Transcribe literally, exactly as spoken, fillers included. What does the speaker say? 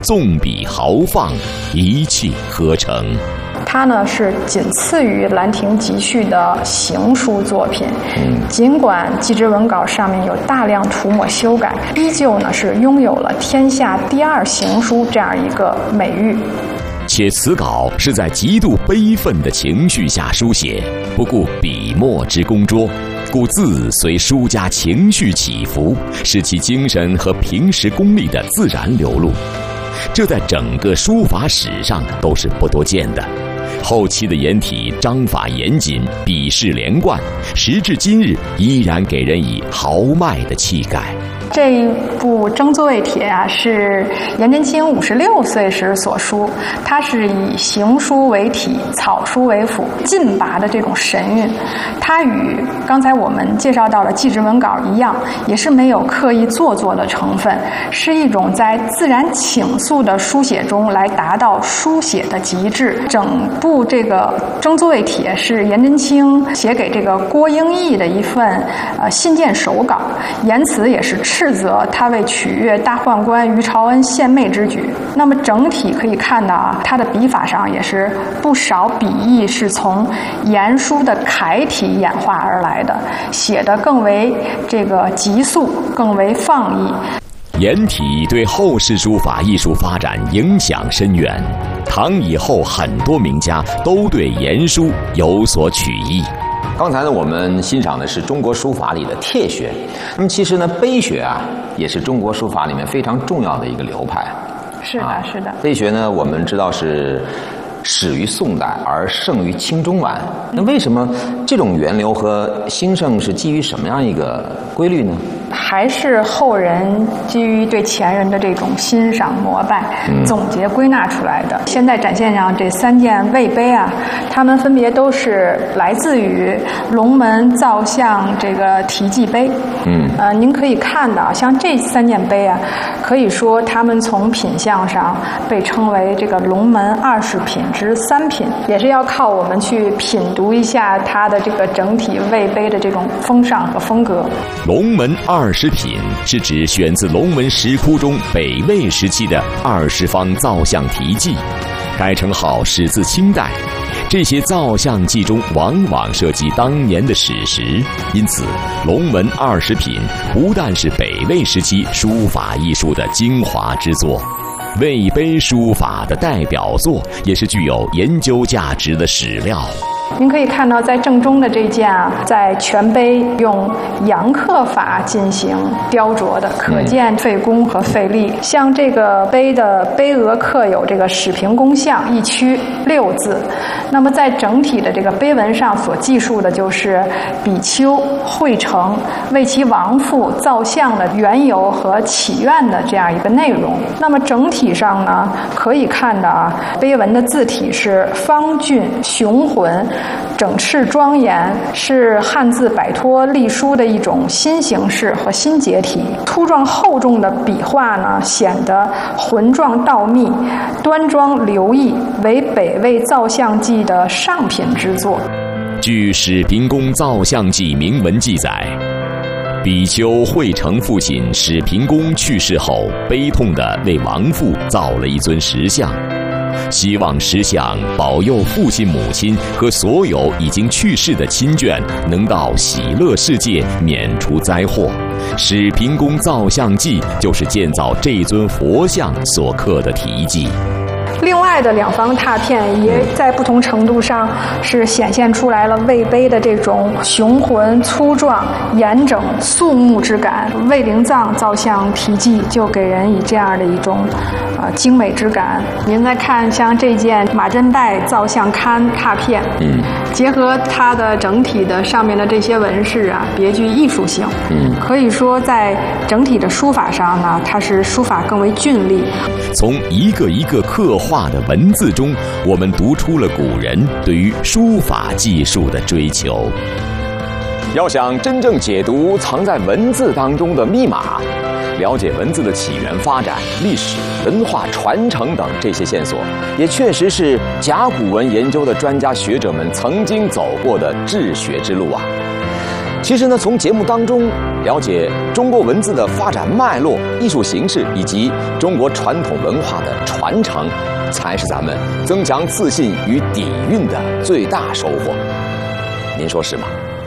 纵笔豪放，一气呵成。 它呢是仅次于《兰亭集序》的行书作品，尽管祭侄文稿上面有大量涂抹修改，依旧呢是拥有了天下第二行书这样一个美誉。 且此稿是在极度悲愤的情绪下书写，不顾笔墨之工拙，故字随书家情绪起伏，使其精神和平时功力的自然流露。这在整个书法史上都是不多见的。后期的颜体章法严谨，笔势连贯，时至今日依然给人以豪迈的气概。 这一部《征作卫帖》啊，是颜真卿五十六岁时所书，它是以行书为体，草书为辅，劲拔的这种神韵。它与刚才我们介绍到的祭侄文稿一样，也是没有刻意做作的成分，是一种在自然倾诉的书写中来达到书写的极致。整部这个《征作卫帖》是颜真卿写给这个郭英义的一份呃信件手稿，言辞也是斥责他为取悦大宦官于朝恩献媚之举。那么整体可以看到啊，他的笔法上也是不少笔意是从颜书的楷体演化而来的，写得更为这个急速，更为放逸。 颜体对后世书法艺术发展影响深远，唐以后很多名家都对颜书有所取意。 刚才呢，我们欣赏的是中国书法里的帖学。那么其实呢，碑学啊，也是中国书法里面非常重要的一个流派。 是的，啊、是的。 碑学呢，我们知道是始于宋代，而盛于清中晚。那为什么这种源流和兴盛是基于什么样一个规律呢？ 还是后人基于对前人的这种欣赏膜拜，总结归纳出来的。现在展现上这三件魏碑啊，它们分别都是来自于龙门造像这个题记碑。嗯，呃，您可以看到，像这三件碑啊，可以说它们从品相上被称为这个龙门二十品之三品，也是要靠我们去品读一下它的这个整体魏碑的这种风尚和风格。 龙门二十品是指选自龙门石窟中北魏时期的二十方造像题记，该称号始自清代。这些造像记中往往涉及当年的史实，因此龙门二十品不但是北魏时期书法艺术的精华之作，魏碑书法的代表作，也是具有研究价值的史料。 您可以看到，在正中的这件啊，在全碑用阳刻法进行雕琢的，可见费工和费力。像这个碑的碑额刻有这个始平公像一区六字，那么在整体的这个碑文上所记述的就是比丘会成为其亡父造像的缘由和祈愿的这样一个内容。那么整体上呢，可以看到啊，碑文的字体是方峻雄浑，整饬庄严，是汉字摆脱隶书的一种新形式和新结体。凸状厚重的笔画呢，显得浑壮道密，端庄流溢，为北魏造像记的上品之作。 据《始平公造像记》铭文记载，比丘会成父亲始平公去世后，悲痛地为亡父造了一尊石像，希望石像保佑父亲母亲和所有已经去世的亲眷能到喜乐世界，免除灾祸。始平公造像记就是建造这尊佛像所刻的题记。 另外的两方拓片也在不同程度上是显现出来了魏碑的这种雄浑粗壮、严整肃穆之感。魏灵藏造像题记就给人以这样的一种呃精美之感。您再看像这件马真岱造像龛拓片，嗯，结合它的整体的上面的这些纹饰啊，别具艺术性。嗯，可以说在整体的书法上呢，它是书法更为峻丽。 从一个一个刻画的文字中，我们读出了古人对于书法技术的追求。 要想真正解读藏在文字当中的密码，了解文字的起源发展、历史、文化传承等这些线索，也确实是甲骨文研究的专家学者们曾经走过的治学之路啊。 其实呢，从节目当中了解中国文字的发展脉络、艺术形式以及中国传统文化的传承，才是咱们增强自信与底蕴的最大收获。您说是吗？